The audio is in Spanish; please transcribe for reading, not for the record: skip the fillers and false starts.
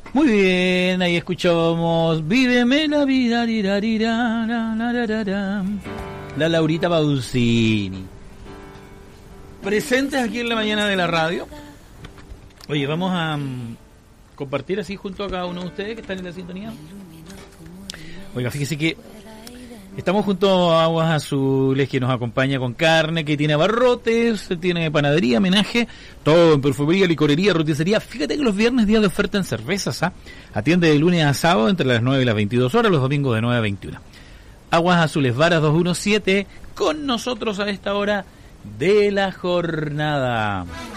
Muy bien, ahí escuchamos Víveme la vida, la Laurita Pausini. Presentes aquí en la mañana de la radio. Oye, vamos a compartir así junto a cada uno de ustedes que están en la sintonía. Oiga, fíjese que estamos junto a Aguas Azules, que nos acompaña con carne, que tiene abarrotes, tiene panadería, homenaje, todo en perfumería, licorería, roticería. Fíjate que los viernes días de oferta en cervezas, atiende de lunes a sábado entre las 9 y las 22 horas, los domingos de 9 a 21. Aguas Azules, Varas 217, con nosotros a esta hora de la jornada.